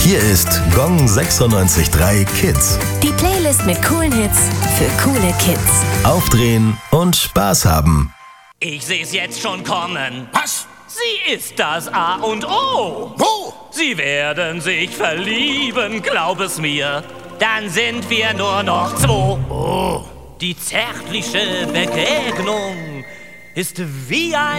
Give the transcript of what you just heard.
Hier ist Gong 96.3 Kids. Die Playlist mit coolen Hits für coole Kids. Aufdrehen und Spaß haben. Ich seh's jetzt schon kommen. Was? Sie ist das A und O. Wo? Sie werden sich verlieben, glaub es mir. Dann sind wir nur noch zwei. Oh. Die zärtliche Begegnung ist wie ein